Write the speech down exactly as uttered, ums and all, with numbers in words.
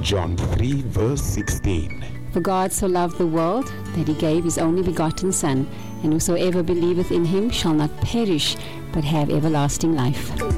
John three verse sixteen. For God so loved the world that he gave his only begotten Son, and whosoever believeth in him shall not perish, but have everlasting life.